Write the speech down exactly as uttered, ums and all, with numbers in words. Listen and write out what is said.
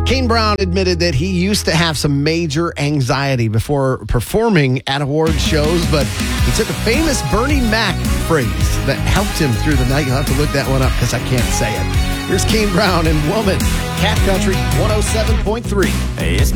Kane Brown admitted that he used to have some major anxiety before performing at award shows, but he took a famous Bernie Mac phrase that helped him through the night. You'll have to look that one up because I can't say it. Here's Kane Brown and Woman, Cat Country one oh seven point three. It's